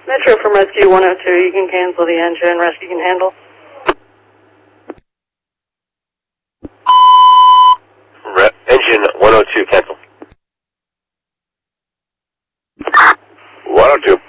Metro from Rescue 102, you can cancel the engine, Rescue can handle. Engine 102, cancel. 102.